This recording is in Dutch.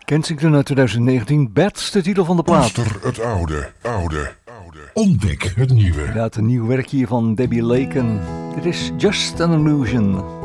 Kensington uit 2019, Bats, de titel van de plaat. Luister het oude. Ontdek het nieuwe. Inderdaad, een nieuw werk hier van Debbie Laken. Dit is Just an Illusion.